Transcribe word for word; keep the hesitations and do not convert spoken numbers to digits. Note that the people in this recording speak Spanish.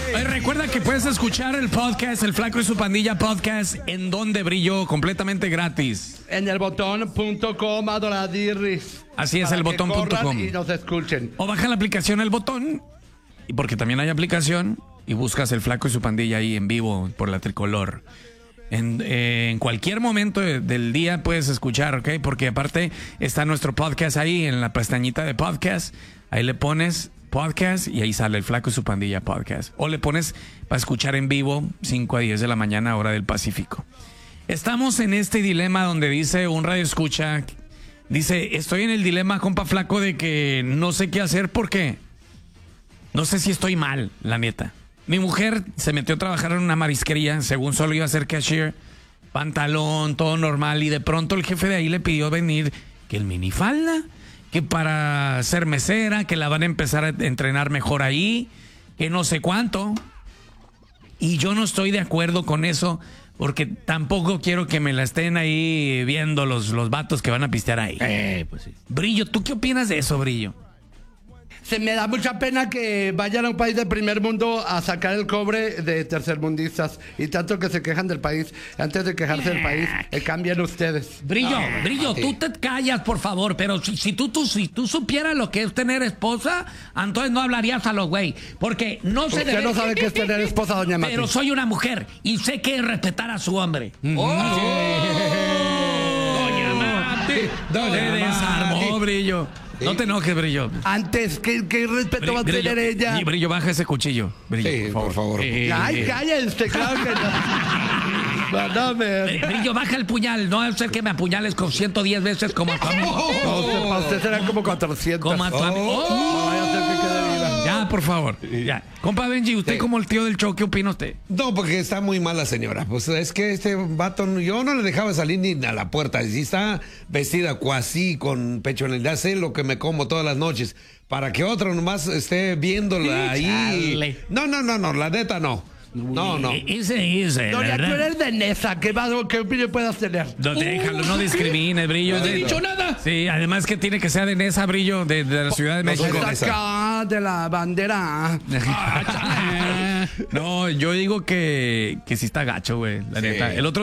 Oye, recuerda que puedes escuchar el podcast, El Flaco y su Pandilla podcast, ¿en donde, Brillo? Completamente gratis. En el botón punto com, adoradirris. Así es, el botón punto com. Y nos escuchen. O baja la aplicación El Botón, y porque también hay aplicación, y buscas El Flaco y su Pandilla ahí en vivo por la tricolor. En, eh, en cualquier momento de, del día puedes escuchar, ¿ok? Porque aparte está nuestro podcast ahí en la pestañita de podcast. Ahí le pones podcast y ahí sale El Flaco y su Pandilla podcast. O le pones para escuchar en vivo cinco a diez de la mañana, hora del Pacífico. Estamos en este dilema donde dice un radio escucha, dice, estoy en el dilema, compa Flaco, de que no sé qué hacer porque no sé si estoy mal, la neta. Mi mujer se metió a trabajar en una marisquería, según solo iba a ser cashier, pantalón, todo normal, y de pronto el jefe de ahí le pidió venir que el minifalda, que para ser mesera, que la van a empezar a entrenar mejor ahí, que no sé cuánto. Y yo no estoy de acuerdo con eso, porque tampoco quiero que me la estén ahí viendo los, los vatos que van a pistear ahí. Eh, pues sí. Brillo, ¿tú qué opinas de eso, Brillo? Se me da mucha pena que vayan a un país de primer mundo a sacar el cobre de tercermundistas. Y tanto que se quejan del país. Antes de quejarse del país, eh, cambian ustedes. Brillo, Brillo, tú te callas, por favor. Pero si, si, tú, tú, si tú supieras lo que es tener esposa, entonces no hablarías a los güey. Porque no se Usted debe... no sabe qué es tener esposa, doña Mati. Pero soy una mujer y sé que es respetar a su hombre. Mm-hmm. ¡Oh! Doña Mati. Doña Te desarmó, Mati. Brillo. No te enojes, Brillo. Antes, ¿qué, qué respeto va a Brillo, tener ella? y Brillo, baja ese cuchillo. Brillo, Sí, por favor. Eh, Ay, eh, cállense, claro que no. No, me... Brillo, baja el puñal. No es ser que me apuñales con ciento diez veces como a tu amigo. Para usted, para usted serán como cuatrocientos. Como a tu amigo. No vaya a ser que quede viva. Ya, por favor. Ya. Compa Benji, usted Sí. como el tío del show, ¿qué opina usted? No, porque está muy mal la señora. Pues es que este vato, yo no le dejaba salir ni a la puerta. Si está vestida cuasi con pecho en el, ya sé lo que me como todas las noches. Para que otro nomás esté viéndola Sí, ahí. chale. No, no, no, no, la neta no. No, no. Ese, ese. Doña, tú eres de Nesa. ¿Qué, va- qué opinión puedas tener? No, déjalo, no discrimine, Brillo. No he De- dicho nada. Sí, además que tiene que ser de Nesa, Brillo, de, de la Ciudad de No soy México. de Está acá de la bandera. No, yo digo que, que sí está gacho, güey, la Sí. neta. El otro